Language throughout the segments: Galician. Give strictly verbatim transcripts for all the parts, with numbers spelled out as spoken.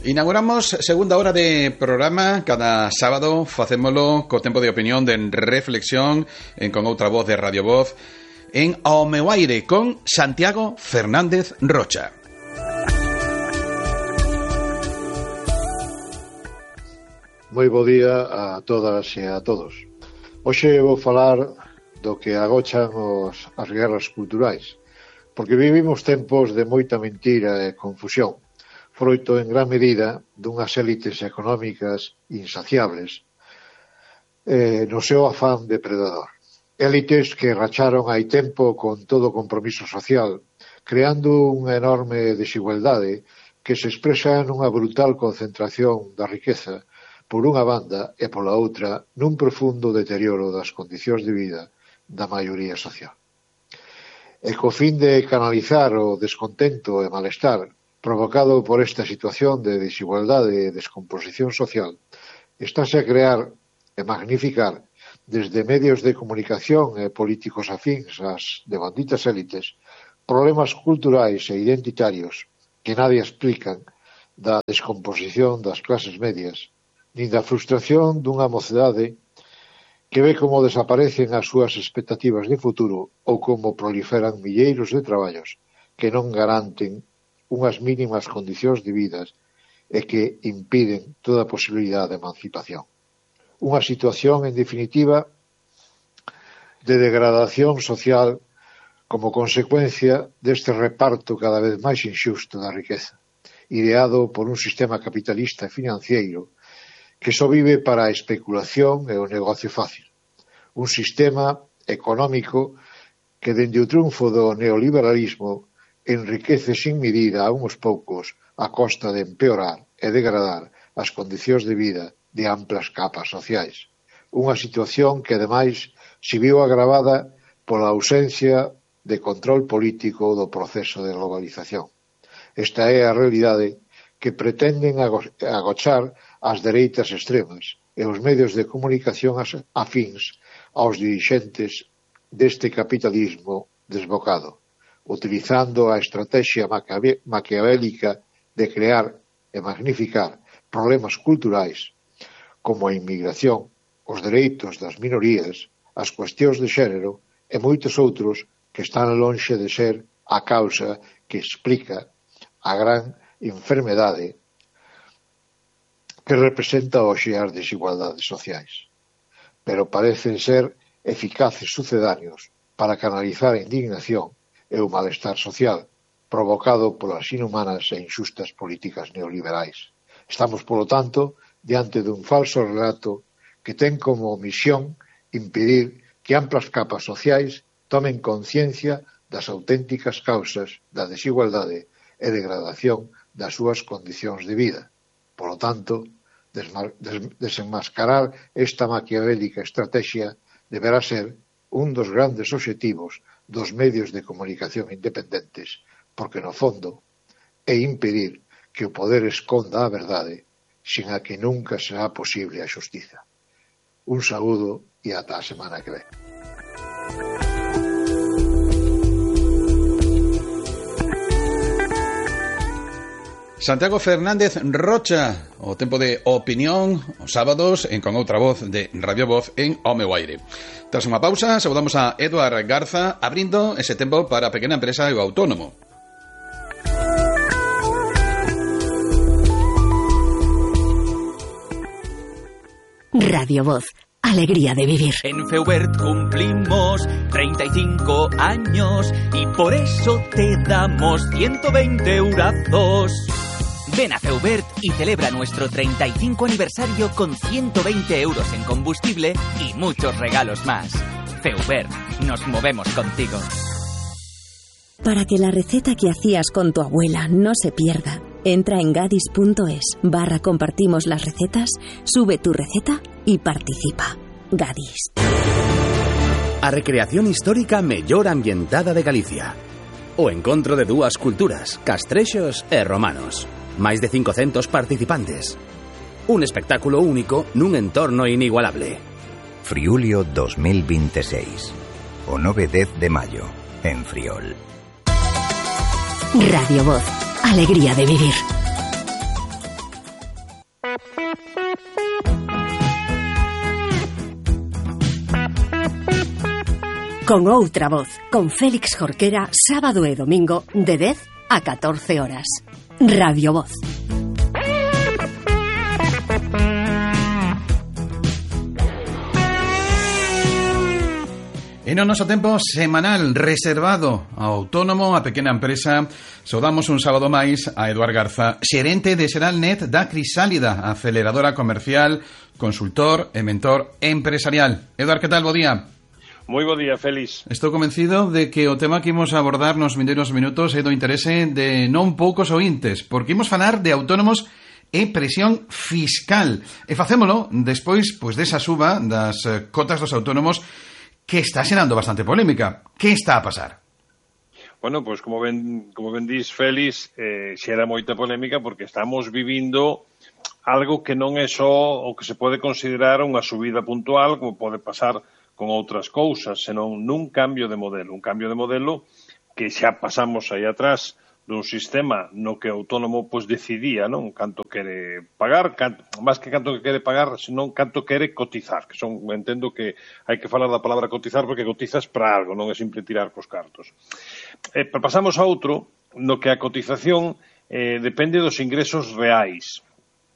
Inauguramos segunda hora de programa. Cada sábado facémolo co tempo de opinión, de reflexión, en con outra voz de Radio Voz, en Ao meu aire, con Santiago Fernández Rocha. Moi bo día a todas e a todos. Hoxe vou falar do que agochan os, as guerras culturais, porque vivimos tempos de moita mentira e confusión, froito en gran medida dunhas élites económicas insaciables eh, no seu afán depredador. Élites que racharon hai tempo con todo o compromiso social, creando unha enorme desigualdade que se expresa nunha brutal concentración da riqueza por unha banda e pola outra nun profundo deterioro das condicións de vida da maioría social. E co fin de canalizar o descontento e malestar provocado por esta situación de desigualdade e descomposición social, estáse a crear e magnificar desde medios de comunicación e políticos afíns ás devanditas élites problemas culturais e identitarios que nadie explican da descomposición das clases medias, nin da frustración dunha mocedade que ve como desaparecen as súas expectativas de futuro ou como proliferan milleiros de traballos que non garanten unhas mínimas condicións de vida e que impiden toda posibilidade de emancipación. Unha situación, en definitiva, de degradación social como consecuencia deste reparto cada vez máis inxusto da riqueza, ideado por un sistema capitalista e financiero que só vive para a especulación e o negocio fácil. Un sistema económico que, dende o triunfo do neoliberalismo, enriquece sin medida a uns poucos a costa de empeorar e degradar as condicións de vida de amplas capas sociais. Unha situación que, ademais, se viu agravada pola ausencia de control político do proceso de globalización. Esta é a realidade que pretenden agochar as dereitas extremas e os medios de comunicación afíns aos dirixentes deste capitalismo desbocado, utilizando a estrategia maquiavélica de crear e magnificar problemas culturais como a inmigración, os dereitos das minorías, as cuestións de xénero e moitos outros que están lonxe de ser a causa que explica a gran enfermedade que representa hoxe as desigualdades sociais. Pero parecen ser eficaces sucedáneos para canalizar a indignación e o malestar social provocado polas inhumanas e inxustas políticas neoliberais. Estamos, polo tanto, diante dun falso relato que ten como misión impedir que amplas capas sociais tomen conciencia das auténticas causas da desigualdade e degradación das súas condicións de vida. Por lo tanto, desenmascarar esta maquiavélica estrategia deberá ser un dos grandes obxectivos dos medios de comunicación independentes, porque no fondo é impedir que o poder esconda a verdade, sin a que nunca será posible a xustiza. Un saúdo e ata a semana que ven. Santiago Fernández Rocha, o tempo de opinión, os sábados, en con outra voz de Radio Voz en Ao meu aire. Tras unha pausa, saudamos a Eduard Garza, abrindo ese tempo para a pequena empresa e o autónomo. Radio Voz, alegría de vivir. En Feubert cumplimos treinta y cinco años y por eso te damos ciento veinte eurazos. Ven a Feubert y celebra nuestro treinta y cinco aniversario con ciento veinte euros en combustible y muchos regalos más. Feubert, nos movemos contigo. Para que la receta que hacías con tu abuela no se pierda, entra en gadis punto es barra compartimos las recetas, sube tu receta y participa. Gadis. A recreación histórica mellor ambientada de Galicia. O encontro de dúas culturas, castrexos e romanos. Máis de cincocentos participantes. Un espectáculo único nun entorno inigualable. Friulio dos mil veintiséis. O nove e dez de maio, en Friol. Radio Voz, alegría de vivir. Con outra voz, con Félix Jorquera, sábado e domingo, de dez a catorce horas. Radio Voz. E no noso tempo semanal reservado ao autónomo, a pequena empresa, saudamos un sábado máis a Eduard Garza, xerente de Xeralnet da Crisálida, aceleradora comercial, consultor e mentor empresarial. Eduard, que tal? Bo día. Moi bo día, Félix. Estou convencido de que o tema que imos abordar nos vindeiros minutos é do interese de non poucos ointes, porque imos falar de autónomos e presión fiscal. E facémolo despois pois desa suba das cotas dos autónomos que está xerando bastante polémica. Que está a pasar? Bueno, pois pues como ben, como ben dis, Félix, eh, xera moita polémica porque estamos vivindo algo que non é só o que se pode considerar unha subida puntual, como pode pasar con outras cousas, senón nun cambio de modelo. Un cambio de modelo que xa pasamos aí atrás dun sistema no que o autónomo pois decidía, non, canto quere pagar, canto, máis que canto que quere pagar, senón canto quere cotizar, que son, entendo que hai que falar da palabra cotizar porque cotizas para algo, non é simple tirar cos cartos. Eh, pasamos a outro no que a cotización eh, depende dos ingresos reais.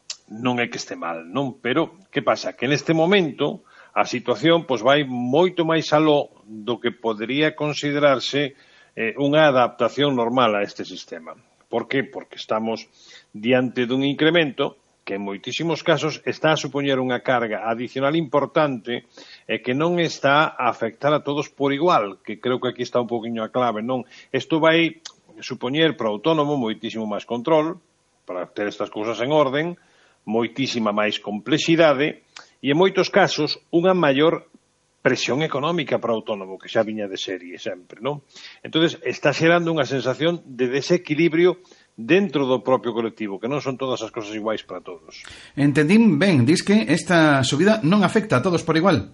Non é que este mal, non, pero que pasa? Que neste momento a situación pois vai moito máis aló do que podería considerarse eh, unha adaptación normal a este sistema. Por que? Porque estamos diante dun incremento que en moitísimos casos está a supoñer unha carga adicional importante e que non está a afectar a todos por igual, que creo que aquí está un poquinho a clave, non? Isto vai supoñer para o autónomo moitísimo máis control, para ter estas cousas en orden, moitísima máis complexidade e en moitos casos unha maior presión económica para o autónomo, que xa viña de serie sempre, non? Entonces está xerando unha sensación de desequilibrio dentro do propio colectivo, que non son todas as cosas iguais para todos. Entendín ben, dis que esta subida non afecta a todos por igual.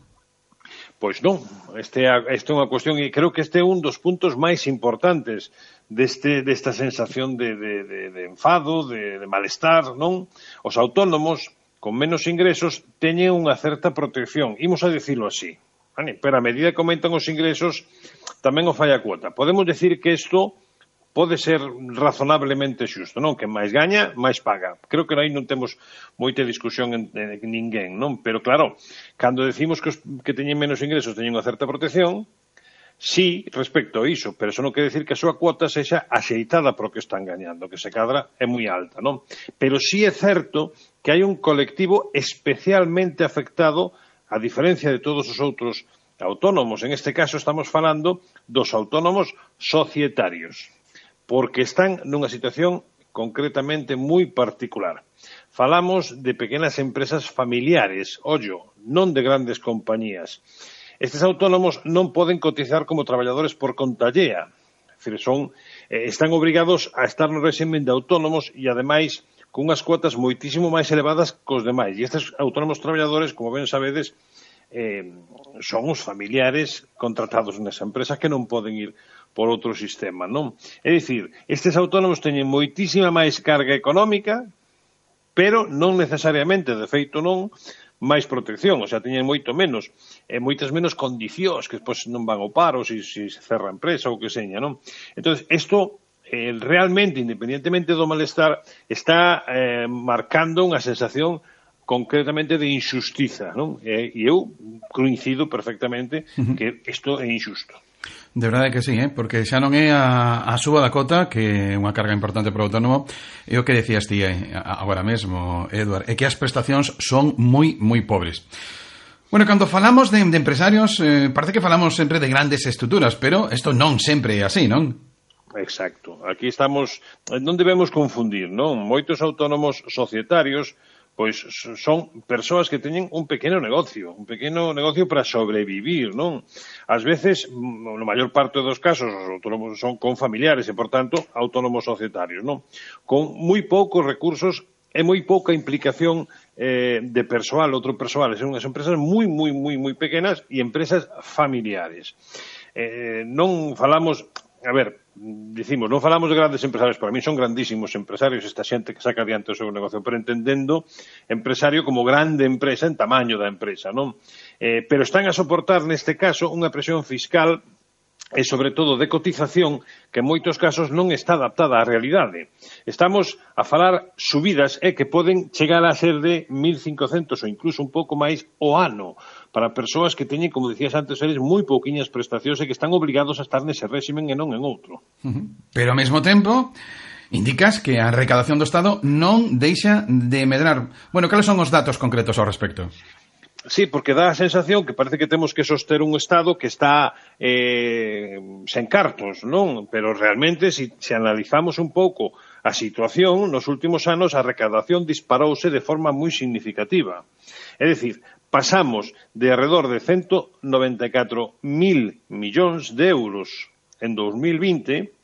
Pois non, este, este é unha cuestión, e creo que este é un dos puntos máis importantes deste, desta sensación de, de, de, de enfado, de, de malestar, non? Os autónomos con menos ingresos teñen unha certa protección, imos a dicilo así. Vale, pero a medida que aumentan os ingresos tamén o fai a cuota. Podemos decir que isto pode ser razonablemente xusto, non? Que máis gaña, máis paga. Creo que aí non temos moita discusión en, en, en ninguén, non? Pero claro, cando decimos que os que teñen menos ingresos teñen unha certa protección, sí, respecto a iso, pero eso non quere decir que a súa cuota sexa axeitada para o que están gañando, que se cadra é moi alta, non? Pero sí é certo que hai un colectivo especialmente afectado, a diferencia de todos os outros autónomos. En este caso estamos falando dos autónomos societarios, porque están nunha situación concretamente moi particular. Falamos de pequenas empresas familiares, ollo, non de grandes compañías. Estes autónomos non poden cotizar como traballadores por conta allea. É dicir, son, eh, están obrigados a estar no réximen de autónomos e, ademais, con unhas cuotas moitísimo máis elevadas que os demais. E estes autónomos traballadores, como ben sabedes, eh, son os familiares contratados nesa empresa que non poden ir por outro sistema, non? É dicir, estes autónomos teñen moitísima máis carga económica, pero non necesariamente, de feito non, máis protección, o sea, teñen moito menos, e moitas menos condicións, que despois non van ao paro se si, si se cerra a empresa ou que seña, non? Entón, isto eh, realmente, independientemente do malestar, está eh, marcando unha sensación concretamente de injustiza, non? E, e eu coincido perfectamente que isto é injusto. De verdade que sí, eh? Porque xa non é a, a suba da cota, que é unha carga importante para o autónomo, é o que decías ti eh, agora mesmo, Eduard, é que as prestacións son moi, moi pobres. Bueno, cando falamos de, de empresarios, eh, parece que falamos sempre de grandes estruturas, pero isto non sempre é así, non? Exacto. Aquí estamos, non debemos confundir, non? Moitos autónomos societarios pois son persoas que teñen un pequeno negocio, un pequeno negocio para sobrevivir, non? Ás veces, no maior parte dos casos, os autónomos son con familiares e, por tanto, autónomos societarios, non? Con moi poucos recursos e moi pouca implicación eh, de persoal, outro persoal. Son unhas empresas moi, moi, moi, moi pequenas e empresas familiares. Eh, non falamos... A ver, dicimos, non falamos de grandes empresarios, para mí son grandísimos empresarios esta xente que saca adiante o seu negocio, pero entendendo empresario como grande empresa en tamaño da empresa, non? Eh, pero están a soportar neste caso unha presión fiscal e, sobre todo, de cotización que en moitos casos non está adaptada á realidade. Estamos a falar subidas eh, que poden chegar a ser de mil cincocentos ou incluso un pouco máis o ano para persoas que teñen, como dicías antes, eles moi pouquiñas prestacións e que están obrigados a estar nese réximen e non en outro. Uh-huh. Pero ao mesmo tempo, indicas que a recadación do Estado non deixa de medrar. Bueno, cales son os datos concretos ao respecto? Sí, porque dá a sensación que parece que temos que soster un Estado que está eh, sen cartos, non? Pero realmente, se si, si analizamos un pouco a situación, nos últimos anos a recadación disparouse de forma moi significativa. É dicir, pasamos de alrededor de ciento noventa e catro mil millóns de euros en dos mil vinte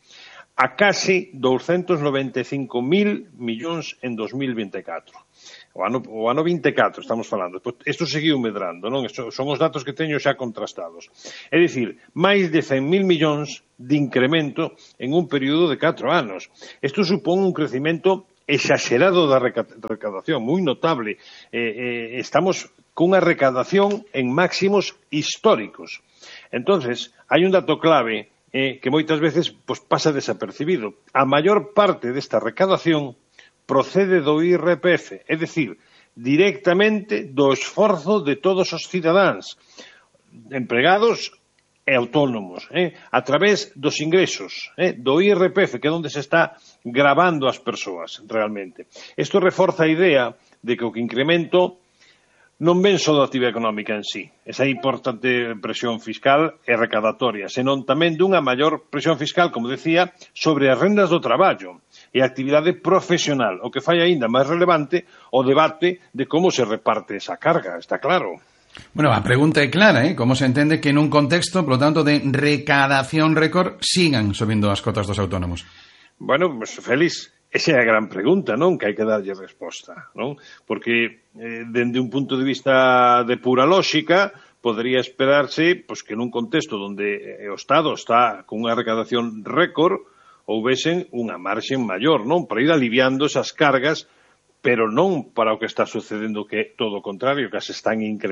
a casi doscientos noventa e cinco mil millóns en dos mil vinte e catro. O ano, o ano vinte e catro estamos falando. Isto seguiu medrando, non? Isto son os datos que teño xa contrastados. É dicir, máis de cen mil millóns de incremento en un período de catro anos. Isto supón un crecimento exagerado da recadación, moi notable. Eh, eh, estamos cunha recadación en máximos históricos. Entonces, hai un dato clave eh, que moitas veces pues, pasa desapercibido. A maior parte desta recadación procede do I R P F, é dicir, directamente do esforzo de todos os cidadáns, empregados e autónomos, eh, a través dos ingresos, eh, do I R P F, que é onde se está gravando as persoas, realmente. Isto reforza a idea de que o que incremento non ven só da actividade económica en sí, esa importante presión fiscal e recadatoria, senón tamén dunha maior presión fiscal, como decía, sobre as rendas do traballo e a actividade profesional, o que fai aínda máis relevante o debate de como se reparte esa carga, está claro. Bueno, a pregunta é clara, ¿eh? Como se entende que nun contexto, por lo tanto, de recadación récord, sigan subindo as cotas dos autónomos? Bueno, pues, Félix, esa é a gran pregunta, non? Que hai que darlle resposta, non? Porque, eh, dende un punto de vista de pura lógica, podría esperarse pues, que nun contexto onde o Estado está con unha recadación récord, houvesen unha marxen maior, non? Para ir aliviando esas cargas, pero non para o que está sucedendo, que é todo o contrario, que se están incrementando.